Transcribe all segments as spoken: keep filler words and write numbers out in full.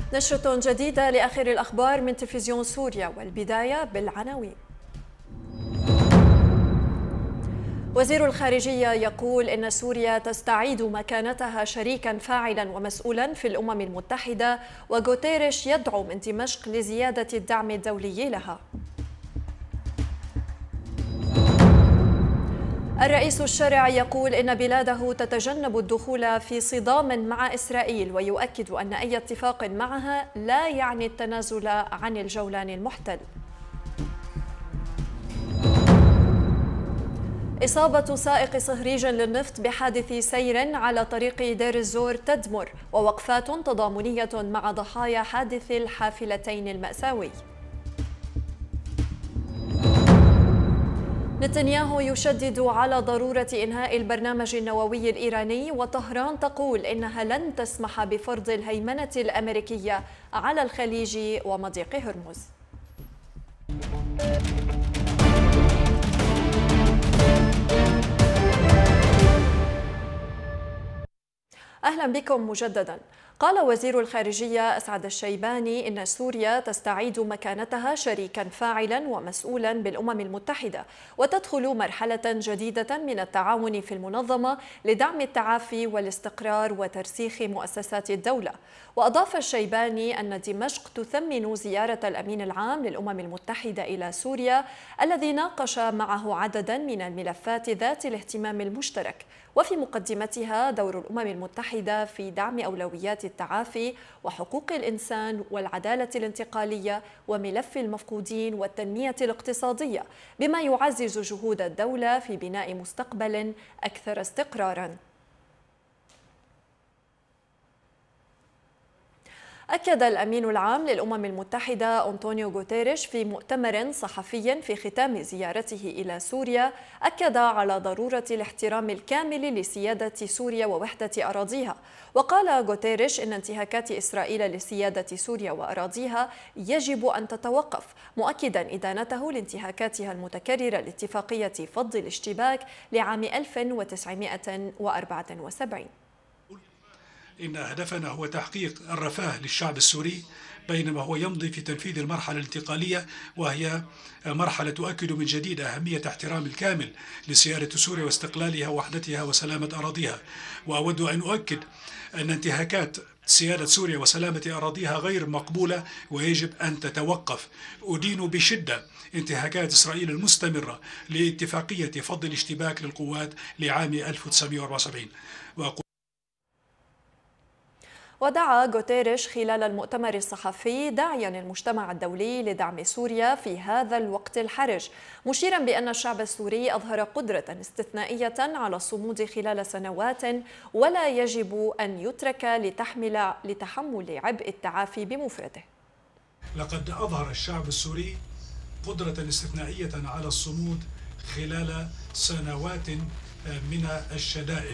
نشرة جديدة لآخر الأخبار من تلفزيون سوريا، والبداية بالعناوين. وزير الخارجية يقول إن سوريا تستعيد مكانتها شريكا فاعلا ومسؤولا في الأمم المتحدة، وغوتيريش يدعو من دمشق لزيادة الدعم الدولي لها. الرئيس الشرع يقول إن بلاده تتجنب الدخول في صدام مع إسرائيل، ويؤكد أن أي اتفاق معها لا يعني التنازل عن الجولان المحتل. إصابة سائق صهريج للنفط بحادث سير على طريق دير الزور تدمر، ووقفات تضامنية مع ضحايا حادث الحافلتين المأساوي. نتنياهو يشدد على ضرورة إنهاء البرنامج النووي الإيراني، وطهران تقول إنها لن تسمح بفرض الهيمنة الأمريكية على الخليج ومضيق هرمز. أهلا بكم مجددا. قال وزير الخارجية أسعد الشيباني إن سوريا تستعيد مكانتها شريكا فاعلا ومسؤولا بالأمم المتحدة، وتدخل مرحلة جديدة من التعاون في المنظمة لدعم التعافي والاستقرار وترسيخ مؤسسات الدولة. وأضاف الشيباني أن دمشق تثمن زيارة الأمين العام للأمم المتحدة إلى سوريا، الذي ناقش معه عددا من الملفات ذات الاهتمام المشترك، وفي مقدمتها دور الأمم المتحدة في دعم أولويات التعافي وحقوق الإنسان والعدالة الانتقالية وملف المفقودين والتنمية الاقتصادية، بما يعزز جهود الدولة في بناء مستقبل أكثر استقراراً. أكد الأمين العام للأمم المتحدة أنطونيو غوتيريش في مؤتمر صحفي في ختام زيارته إلى سوريا، أكد على ضرورة الاحترام الكامل لسيادة سوريا ووحدة أراضيها. وقال غوتيريش إن انتهاكات إسرائيل لسيادة سوريا وأراضيها يجب أن تتوقف، مؤكدا إدانته لانتهاكاتها المتكررة لاتفاقية فض الاشتباك لعام ألف وتسعمائة وأربعة وسبعين. إن هدفنا هو تحقيق الرفاه للشعب السوري بينما هو يمضي في تنفيذ المرحلة الانتقالية، وهي مرحلة تؤكد من جديد أهمية احترام الكامل لسيادة سوريا واستقلالها ووحدتها وسلامة أراضيها. وأود أن أؤكد أن انتهاكات سيادة سوريا وسلامة أراضيها غير مقبولة ويجب أن تتوقف. أدين بشدة انتهاكات إسرائيل المستمرة لاتفاقية فض الاشتباك للقوات لعام ألف وتسعمائة وأربعة وسبعين. ودعا غوتيريش خلال المؤتمر الصحفي داعيا المجتمع الدولي لدعم سوريا في هذا الوقت الحرج، مشيرا بأن الشعب السوري أظهر قدرة استثنائية على الصمود خلال سنوات، ولا يجب أن يترك لتحمل لتحمل عبء التعافي بمفرده. لقد أظهر الشعب السوري قدرة استثنائية على الصمود خلال سنوات من الشدائد،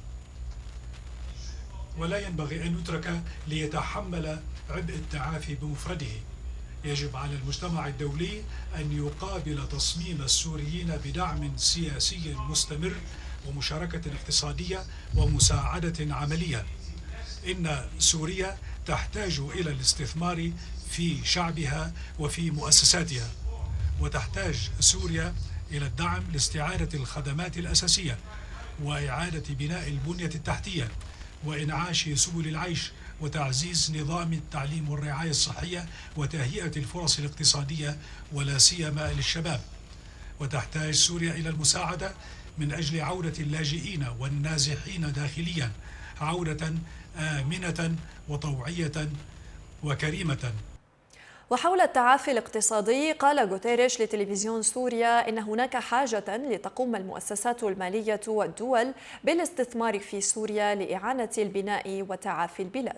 ولا ينبغي أن يترك ليتحمل عبء التعافي بمفرده. يجب على المجتمع الدولي أن يقابل تصميم السوريين بدعم سياسي مستمر ومشاركة اقتصادية ومساعدة عملية. إن سوريا تحتاج إلى الاستثمار في شعبها وفي مؤسساتها، وتحتاج سوريا إلى الدعم لاستعادة الخدمات الأساسية وإعادة بناء البنية التحتية وإنعاش سبل العيش وتعزيز نظام التعليم والرعاية الصحية وتهيئة الفرص الاقتصادية ولا سيما للشباب. وتحتاج سوريا إلى المساعدة من أجل عودة اللاجئين والنازحين داخليا، عودة آمنة وطوعية وكريمة. وحول التعافي الاقتصادي، قال غوتيريش لتلفزيون سوريا إن هناك حاجة لتقوم المؤسسات المالية والدول بالاستثمار في سوريا لإعانة البناء وتعافي البلاد.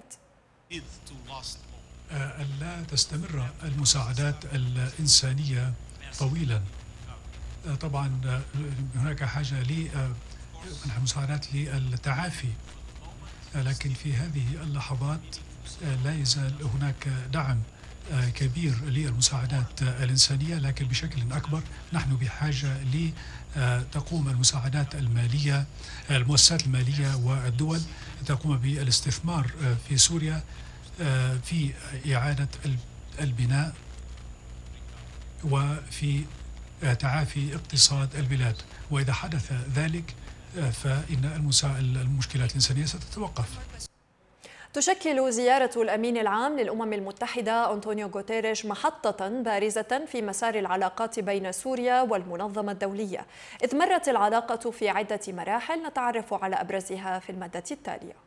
ألا تستمر المساعدات الإنسانية طويلا. طبعا هناك حاجة للمساعدات للتعافي، لكن في هذه اللحظات لا يزال هناك دعم كبير للمساعدات الإنسانية، لكن بشكل أكبر نحن بحاجة لتقوم المساعدات المالية، المؤسسات المالية والدول تقوم بالاستثمار في سوريا في إعادة البناء وفي تعافي اقتصاد البلاد، وإذا حدث ذلك فإن المشكلات الإنسانية ستتوقف. تشكل زيارة الأمين العام للأمم المتحدة أنطونيو غوتيريش محطة بارزة في مسار العلاقات بين سوريا والمنظمة الدولية، إذ مرت العلاقة في عدة مراحل نتعرف على أبرزها في المادة التالية.